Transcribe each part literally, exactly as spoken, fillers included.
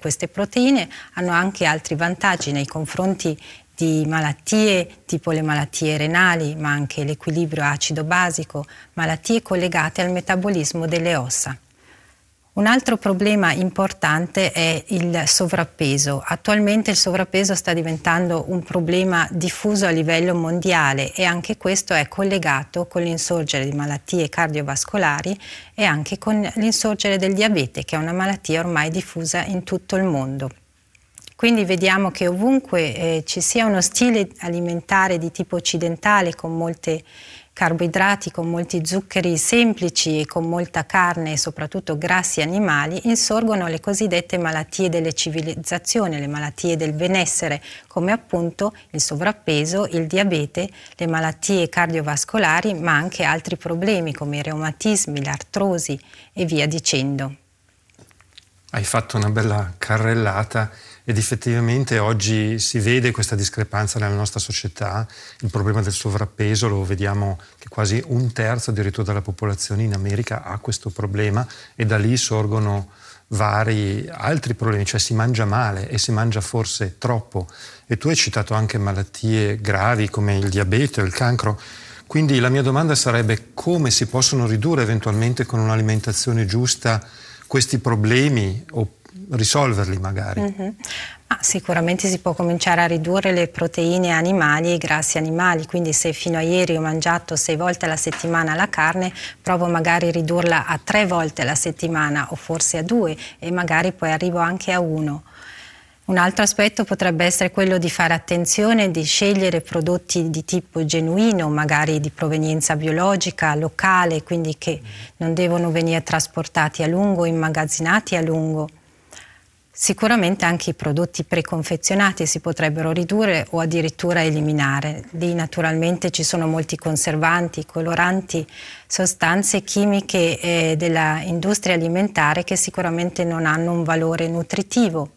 queste proteine hanno anche altri vantaggi nei confronti di malattie tipo le malattie renali, ma anche l'equilibrio acido-basico, malattie collegate al metabolismo delle ossa. Un altro problema importante è il sovrappeso. Attualmente il sovrappeso sta diventando un problema diffuso a livello mondiale e anche questo è collegato con l'insorgere di malattie cardiovascolari e anche con l'insorgere del diabete, che è una malattia ormai diffusa in tutto il mondo. Quindi vediamo che ovunque eh, ci sia uno stile alimentare di tipo occidentale con molte carboidrati, con molti zuccheri semplici e con molta carne e soprattutto grassi animali, insorgono le cosiddette malattie delle civilizzazioni, le malattie del benessere, come appunto il sovrappeso, il diabete, le malattie cardiovascolari, ma anche altri problemi come i reumatismi, l'artrosi e via dicendo. Hai fatto una bella carrellata ed effettivamente oggi si vede questa discrepanza nella nostra società. Il problema del sovrappeso lo vediamo che quasi un terzo addirittura della popolazione in America ha questo problema e da lì sorgono vari altri problemi, cioè si mangia male e si mangia forse troppo. E tu hai citato anche malattie gravi come il diabete o il cancro. Quindi la mia domanda sarebbe: come si possono ridurre eventualmente con un'alimentazione giusta questi problemi o risolverli magari? Mm-hmm. Ah, sicuramente si può cominciare a ridurre le proteine animali e i grassi animali, quindi se fino a ieri ho mangiato sei volte alla settimana la carne, provo magari a ridurla a tre volte alla settimana o forse a due e magari poi arrivo anche a uno. Un altro aspetto potrebbe essere quello di fare attenzione, di scegliere prodotti di tipo genuino, magari di provenienza biologica, locale, quindi che non devono venire trasportati a lungo, immagazzinati a lungo. Sicuramente anche i prodotti preconfezionati si potrebbero ridurre o addirittura eliminare. Lì naturalmente ci sono molti conservanti, coloranti, sostanze chimiche eh, dell'industria alimentare che sicuramente non hanno un valore nutritivo.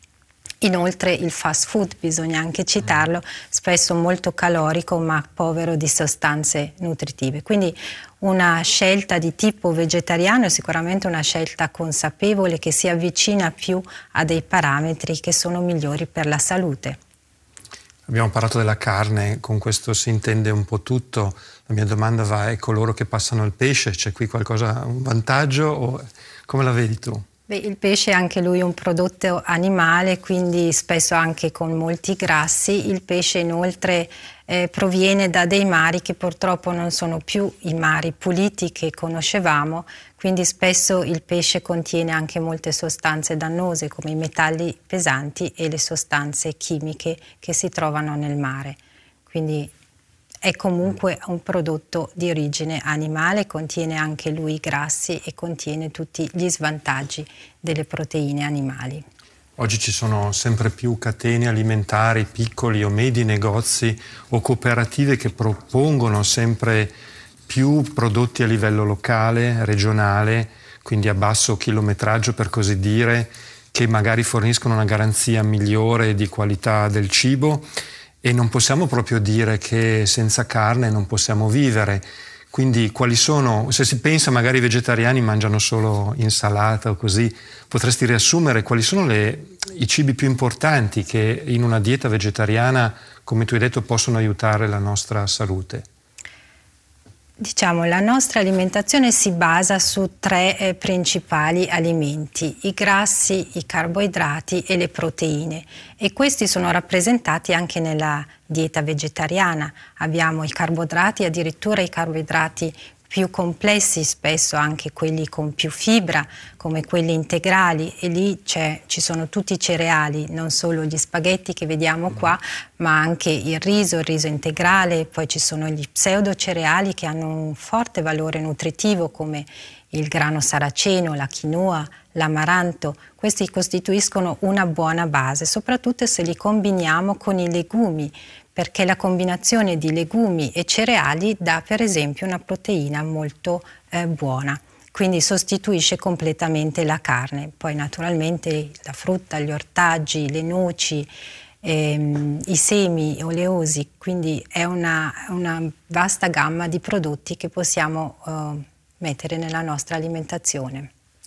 Inoltre il fast food, bisogna anche citarlo, spesso molto calorico ma povero di sostanze nutritive. Quindi una scelta di tipo vegetariano è sicuramente una scelta consapevole che si avvicina più a dei parametri che sono migliori per la salute. Abbiamo parlato della carne, con questo si intende un po' tutto. La mia domanda va a coloro che passano al pesce, c'è qui qualcosa, un vantaggio o come la vedi tu? Beh, il pesce è anche lui un prodotto animale, quindi spesso anche con molti grassi. Il pesce inoltre eh, proviene da dei mari che purtroppo non sono più i mari puliti che conoscevamo, quindi spesso il pesce contiene anche molte sostanze dannose come i metalli pesanti e le sostanze chimiche che si trovano nel mare. Quindi è comunque un prodotto di origine animale, contiene anche lui grassi e contiene tutti gli svantaggi delle proteine animali. Oggi ci sono sempre più catene alimentari, piccoli o medi negozi o cooperative che propongono sempre più prodotti a livello locale, regionale, quindi a basso chilometraggio per così dire, che magari forniscono una garanzia migliore di qualità del cibo. E non possiamo proprio dire che senza carne non possiamo vivere. Quindi quali sono, se si pensa magari i vegetariani mangiano solo insalata o così, potresti riassumere quali sono le, i cibi più importanti che in una dieta vegetariana, come tu hai detto, possono aiutare la nostra salute? Diciamo, la nostra alimentazione si basa su tre eh, principali alimenti: i grassi, i carboidrati e le proteine, e questi sono rappresentati anche nella dieta vegetariana. Abbiamo i carboidrati, addirittura i carboidrati più complessi, spesso anche quelli con più fibra, come quelli integrali, e lì c'è, ci sono tutti i cereali, non solo gli spaghetti che vediamo qua, ma anche il riso, il riso integrale. Poi ci sono gli pseudocereali che hanno un forte valore nutritivo come il grano saraceno, la quinoa, l'amaranto. Questi costituiscono una buona base, soprattutto se li combiniamo con i legumi, perché la combinazione di legumi e cereali dà per esempio una proteina molto eh, buona, quindi sostituisce completamente la carne. Poi naturalmente la frutta, gli ortaggi, le noci, ehm, i semi oleosi, quindi è una, una vasta gamma di prodotti che possiamo eh, mettere nella nostra alimentazione.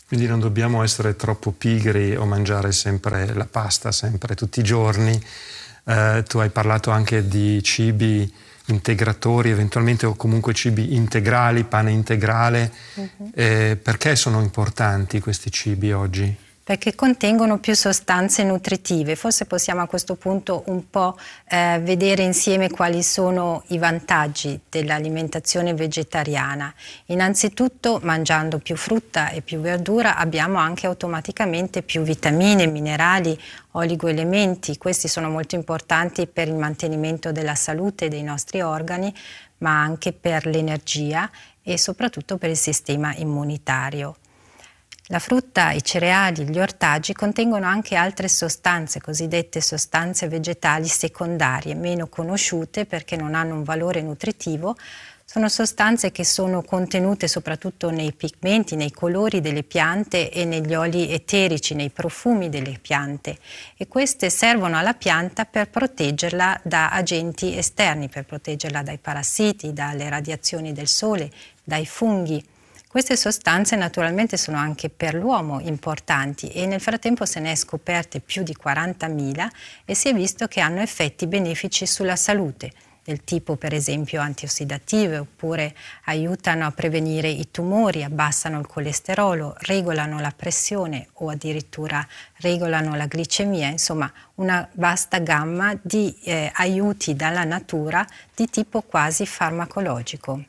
Quindi non dobbiamo essere troppo pigri o mangiare sempre la pasta, sempre, tutti i giorni. Eh, tu hai parlato anche di cibi integratori, eventualmente, o comunque cibi integrali, pane integrale. Uh-huh. Eh, perché sono importanti questi cibi oggi? Perché contengono più sostanze nutritive. Forse possiamo a questo punto un po' eh, vedere insieme quali sono i vantaggi dell'alimentazione vegetariana. Innanzitutto, mangiando più frutta e più verdura abbiamo anche automaticamente più vitamine, minerali, oligoelementi. Questi sono molto importanti per il mantenimento della salute dei nostri organi, ma anche per l'energia e soprattutto per il sistema immunitario. La frutta, i cereali, gli ortaggi contengono anche altre sostanze, cosiddette sostanze vegetali secondarie, meno conosciute perché non hanno un valore nutritivo. Sono sostanze che sono contenute soprattutto nei pigmenti, nei colori delle piante e negli oli eterici, nei profumi delle piante. E queste servono alla pianta per proteggerla da agenti esterni, per proteggerla dai parassiti, dalle radiazioni del sole, dai funghi. Queste sostanze naturalmente sono anche per l'uomo importanti e nel frattempo se ne è scoperte più di quarantamila e si è visto che hanno effetti benefici sulla salute, del tipo per esempio antiossidative, oppure aiutano a prevenire i tumori, abbassano il colesterolo, regolano la pressione o addirittura regolano la glicemia, insomma una vasta gamma di eh, aiuti dalla natura di tipo quasi farmacologico.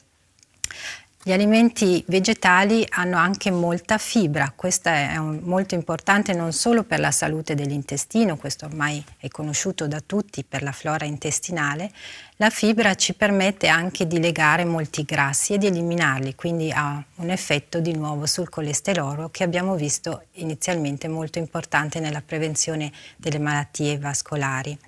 Gli alimenti vegetali hanno anche molta fibra, questo è un, molto importante non solo per la salute dell'intestino, questo ormai è conosciuto da tutti per la flora intestinale, la fibra ci permette anche di legare molti grassi e di eliminarli, quindi ha un effetto di nuovo sul colesterolo che abbiamo visto inizialmente molto importante nella prevenzione delle malattie vascolari.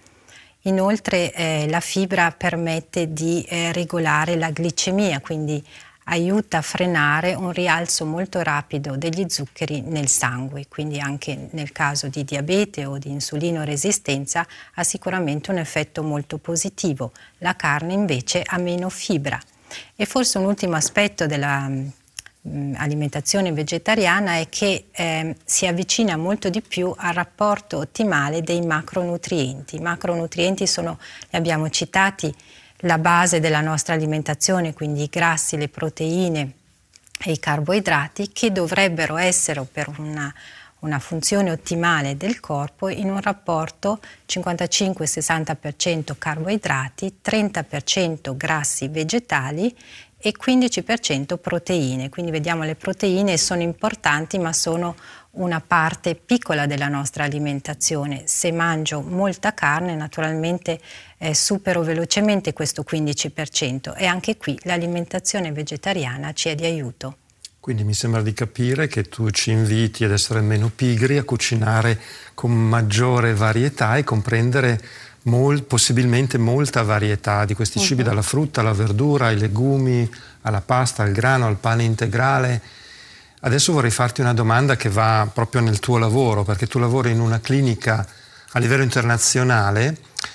Inoltre eh, la fibra permette di eh, regolare la glicemia, quindi aiuta a frenare un rialzo molto rapido degli zuccheri nel sangue, quindi anche nel caso di diabete o di insulinoresistenza ha sicuramente un effetto molto positivo. La carne invece ha meno fibra. E forse un ultimo aspetto della mh, alimentazione vegetariana è che eh, si avvicina molto di più al rapporto ottimale dei macronutrienti. I macronutrienti sono, li abbiamo citati, la base della nostra alimentazione, quindi i grassi, le proteine e i carboidrati, che dovrebbero essere per una, una funzione ottimale del corpo in un rapporto cinquantacinque sessanta per cento carboidrati, trenta per cento grassi vegetali e quindici per cento proteine. Quindi vediamo le proteine sono importanti ma sono una parte piccola della nostra alimentazione. Se mangio molta carne naturalmente eh, supero velocemente questo quindici per cento e anche qui l'alimentazione vegetariana ci è di aiuto. Quindi mi sembra di capire che tu ci inviti ad essere meno pigri, a cucinare con maggiore varietà e comprendere mol, possibilmente molta varietà di questi cibi, uh-huh. dalla frutta alla verdura, ai legumi, alla pasta, al grano, al pane integrale. Adesso vorrei farti una domanda che va proprio nel tuo lavoro, perché tu lavori in una clinica a livello internazionale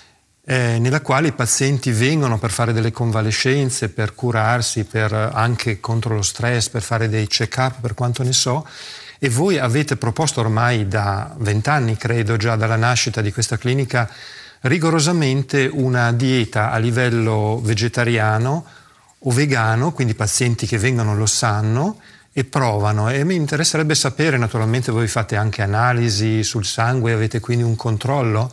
eh, nella quale i pazienti vengono per fare delle convalescenze, per curarsi, per, anche contro lo stress, per fare dei check-up, per quanto ne so, e voi avete proposto ormai da vent'anni, credo già dalla nascita di questa clinica, rigorosamente una dieta a livello vegetariano o vegano, quindi i pazienti che vengono lo sanno, e provano, e mi interesserebbe sapere, naturalmente voi fate anche analisi sul sangue, avete quindi un controllo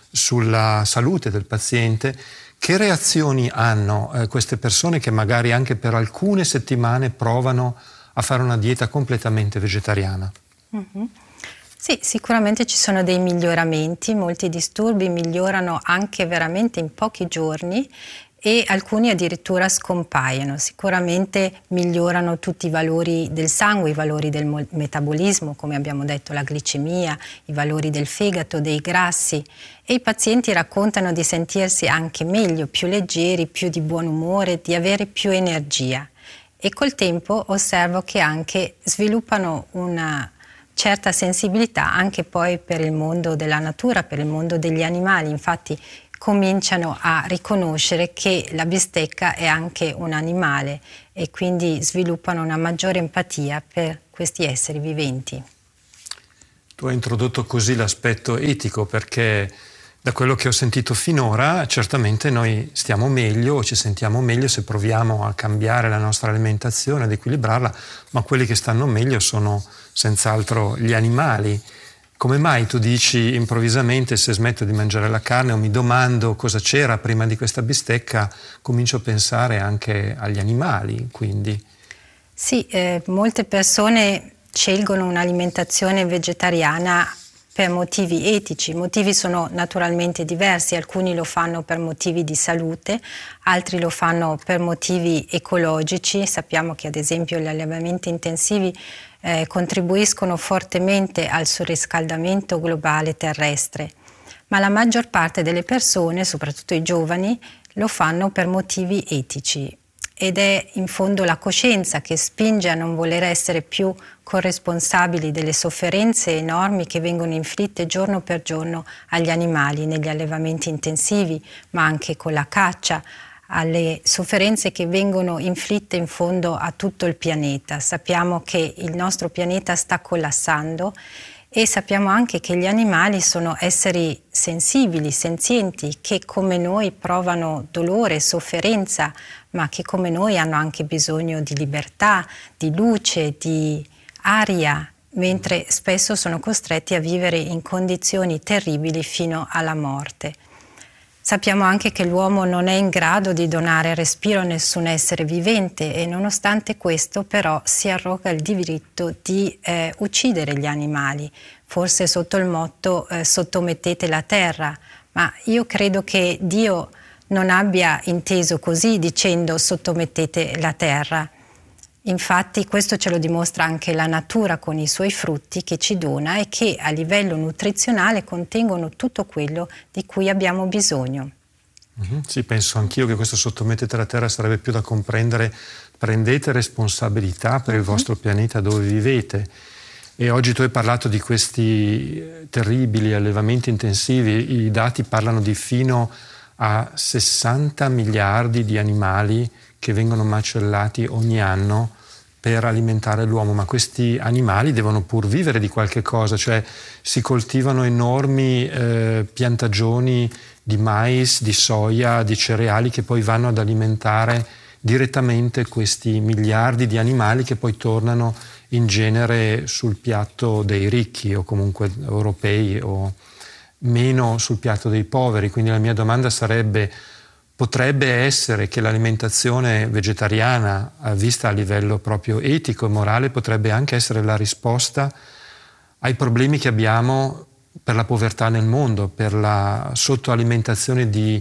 sulla salute del paziente, che reazioni hanno eh, queste persone che magari anche per alcune settimane provano a fare una dieta completamente vegetariana? Mm-hmm. Sì, sicuramente ci sono dei miglioramenti, molti disturbi migliorano anche veramente in pochi giorni e alcuni addirittura scompaiono. Sicuramente migliorano tutti i valori del sangue, i valori del metabolismo, come abbiamo detto, la glicemia, i valori del fegato, dei grassi, e i pazienti raccontano di sentirsi anche meglio, più leggeri, più di buon umore, di avere più energia. E col tempo osservo che anche sviluppano una certa sensibilità anche poi per il mondo della natura, per il mondo degli animali. Infatti cominciano a riconoscere che la bistecca è anche un animale e quindi sviluppano una maggiore empatia per questi esseri viventi. Tu hai introdotto così l'aspetto etico, perché da quello che ho sentito finora certamente noi stiamo meglio o ci sentiamo meglio se proviamo a cambiare la nostra alimentazione, ad equilibrarla, ma quelli che stanno meglio sono senz'altro gli animali. Come mai tu dici improvvisamente, se smetto di mangiare la carne o mi domando cosa c'era prima di questa bistecca, comincio a pensare anche agli animali, quindi? Sì, eh, molte persone scelgono un'alimentazione vegetariana per motivi etici. I motivi sono naturalmente diversi, alcuni lo fanno per motivi di salute, altri lo fanno per motivi ecologici. Sappiamo che ad esempio gli allevamenti intensivi eh, contribuiscono fortemente al surriscaldamento globale terrestre, ma la maggior parte delle persone, soprattutto i giovani, lo fanno per motivi etici. Ed è in fondo la coscienza che spinge a non voler essere più corresponsabili delle sofferenze enormi che vengono inflitte giorno per giorno agli animali negli allevamenti intensivi, ma anche con la caccia, alle sofferenze che vengono inflitte in fondo a tutto il pianeta. Sappiamo che il nostro pianeta sta collassando e sappiamo anche che gli animali sono esseri sensibili, senzienti, che come noi provano dolore e sofferenza, ma che come noi hanno anche bisogno di libertà, di luce, di aria, mentre spesso sono costretti a vivere in condizioni terribili fino alla morte. Sappiamo anche che l'uomo non è in grado di donare respiro a nessun essere vivente e nonostante questo però si arroga il diritto di eh, uccidere gli animali, forse sotto il motto eh, sottomettete la terra, ma io credo che Dio non abbia inteso così dicendo sottomettete la terra. Infatti questo ce lo dimostra anche la natura con i suoi frutti che ci dona e che a livello nutrizionale contengono tutto quello di cui abbiamo bisogno. Mm-hmm. Sì, penso anch'io che questo sottomettete la terra sarebbe più da comprendere, prendete responsabilità per il mm-hmm. vostro pianeta dove vivete. E oggi tu hai parlato di questi terribili allevamenti intensivi, i dati parlano di fino a sessanta miliardi di animali che vengono macellati ogni anno per alimentare l'uomo, ma questi animali devono pur vivere di qualche cosa, cioè si coltivano enormi eh, piantagioni di mais, di soia, di cereali che poi vanno ad alimentare direttamente questi miliardi di animali che poi tornano in genere sul piatto dei ricchi o comunque europei o meno sul piatto dei poveri. Quindi la mia domanda sarebbe: potrebbe essere che l'alimentazione vegetariana, vista a livello proprio etico e morale, potrebbe anche essere la risposta ai problemi che abbiamo per la povertà nel mondo, per la sottoalimentazione di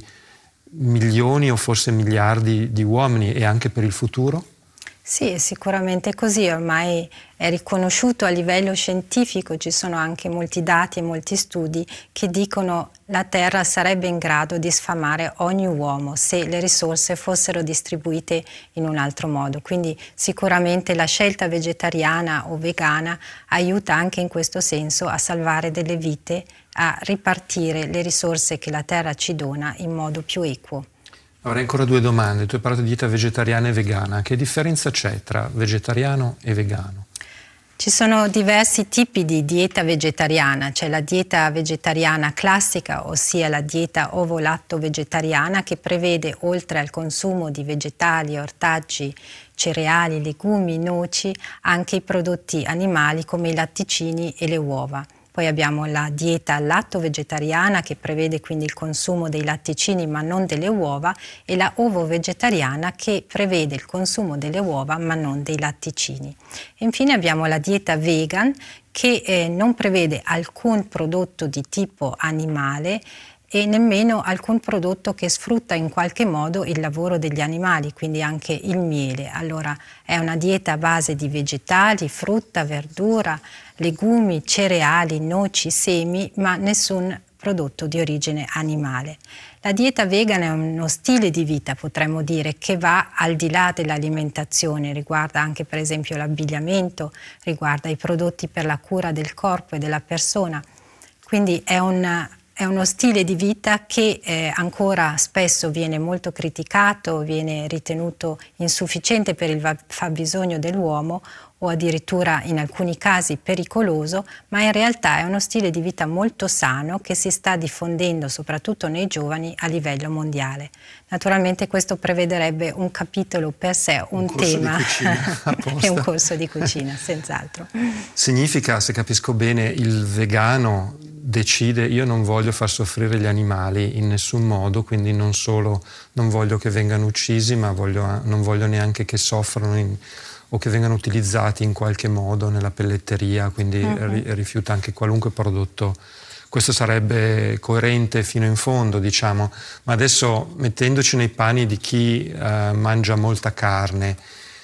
milioni o forse miliardi di uomini e anche per il futuro? Sì, è sicuramente così, ormai è riconosciuto a livello scientifico, ci sono anche molti dati e molti studi che dicono che la Terra sarebbe in grado di sfamare ogni uomo se le risorse fossero distribuite in un altro modo. Quindi sicuramente la scelta vegetariana o vegana aiuta anche in questo senso a salvare delle vite, a ripartire le risorse che la Terra ci dona in modo più equo. Avrei ancora due domande. Tu hai parlato di dieta vegetariana e vegana. Che differenza c'è tra vegetariano e vegano? Ci sono diversi tipi di dieta vegetariana. C'è la dieta vegetariana classica, ossia la dieta ovo-latto vegetariana, che prevede, oltre al consumo di vegetali, ortaggi, cereali, legumi, noci, anche i prodotti animali come i latticini e le uova. Poi abbiamo la dieta al latto vegetariana che prevede quindi il consumo dei latticini ma non delle uova, e la ovo vegetariana che prevede il consumo delle uova ma non dei latticini. E infine abbiamo la dieta vegan che eh, non prevede alcun prodotto di tipo animale e nemmeno alcun prodotto che sfrutta in qualche modo il lavoro degli animali, quindi anche il miele. Allora è una dieta a base di vegetali, frutta, verdura, legumi, cereali, noci, semi, ma nessun prodotto di origine animale. La dieta vegan è uno stile di vita, potremmo dire, che va al di là dell'alimentazione, riguarda anche per esempio l'abbigliamento, riguarda i prodotti per la cura del corpo e della persona. Quindi è un è uno stile di vita che eh, ancora spesso viene molto criticato, viene ritenuto insufficiente per il fabbisogno dell'uomo o addirittura in alcuni casi pericoloso, ma in realtà è uno stile di vita molto sano che si sta diffondendo soprattutto nei giovani a livello mondiale. Naturalmente questo prevederebbe un capitolo per sé, un, un tema e un corso di cucina, senz'altro. Significa, se capisco bene, il vegano decide: io non voglio far soffrire gli animali in nessun modo, quindi non solo non voglio che vengano uccisi, ma voglio, non voglio neanche che soffrano in, o che vengano utilizzati in qualche modo nella pelletteria, quindi uh-huh. ri, rifiuta anche qualunque prodotto. Questo sarebbe coerente fino in fondo, diciamo, ma adesso mettendoci nei panni di chi eh, mangia molta carne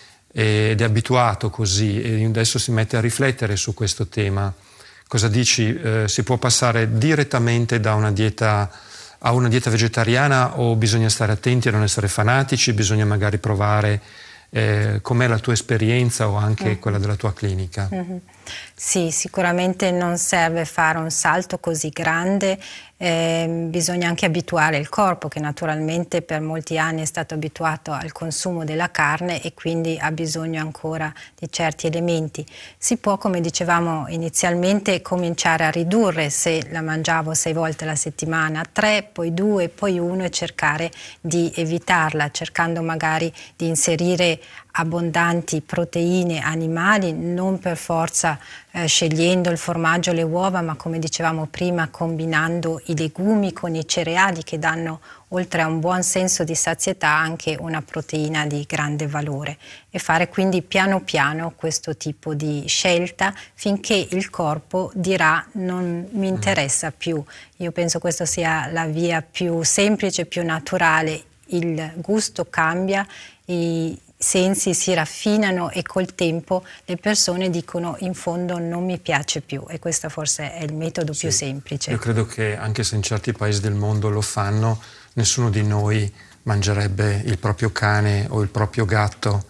ed è abituato così e adesso si mette a riflettere su questo tema, cosa dici? Eh, si può passare direttamente da una dieta a una dieta vegetariana o bisogna stare attenti a non essere fanatici, bisogna magari provare? Eh, com'è la tua esperienza o anche mm-hmm. quella della tua clinica? Mm-hmm. Sì, sicuramente non serve fare un salto così grande, eh, bisogna anche abituare il corpo, che naturalmente per molti anni è stato abituato al consumo della carne e quindi ha bisogno ancora di certi elementi. Si può, come dicevamo inizialmente, cominciare a ridurre, se la mangiavo sei volte alla settimana, tre, poi due, poi uno, e cercare di evitarla, cercando magari di inserire abbondanti proteine animali, non per forza eh, scegliendo il formaggio o le uova, ma come dicevamo prima combinando i legumi con i cereali, che danno, oltre a un buon senso di sazietà, anche una proteina di grande valore, e fare quindi piano piano questo tipo di scelta finché il corpo dirà: non mi interessa più. Io penso questa sia la via più semplice, più naturale. Il gusto cambia, i sensi si raffinano e col tempo le persone dicono: in fondo non mi piace più, e questo forse è il metodo sì, più semplice. Io credo che anche se in certi paesi del mondo lo fanno, nessuno di noi mangerebbe il proprio cane o il proprio gatto.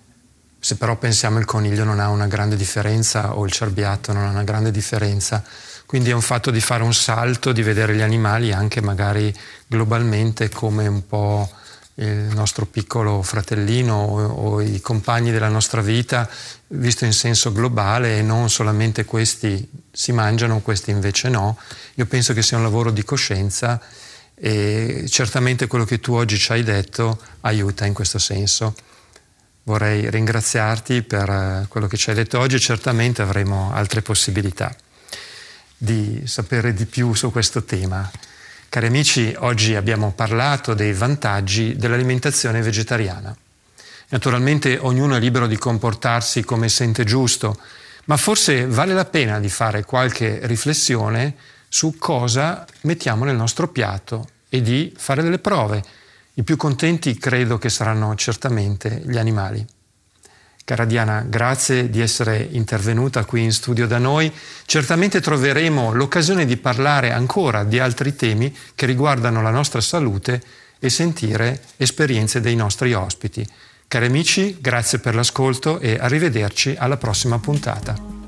Se però pensiamo il coniglio non ha una grande differenza o il cerbiatto non ha una grande differenza, quindi è un fatto di fare un salto, di vedere gli animali anche magari globalmente come un po' il nostro piccolo fratellino o, o i compagni della nostra vita, visto in senso globale, e non solamente questi si mangiano, questi invece no. Io penso che sia un lavoro di coscienza e certamente quello che tu oggi ci hai detto aiuta in questo senso. Vorrei ringraziarti per quello che ci hai detto oggi, certamente avremo altre possibilità di sapere di più su questo tema. Cari amici, oggi abbiamo parlato dei vantaggi dell'alimentazione vegetariana. Naturalmente ognuno è libero di comportarsi come sente giusto, ma forse vale la pena di fare qualche riflessione su cosa mettiamo nel nostro piatto e di fare delle prove. I più contenti credo che saranno certamente gli animali. Cara Diana, grazie di essere intervenuta qui in studio da noi. Certamente troveremo l'occasione di parlare ancora di altri temi che riguardano la nostra salute e sentire esperienze dei nostri ospiti. Cari amici, grazie per l'ascolto e arrivederci alla prossima puntata.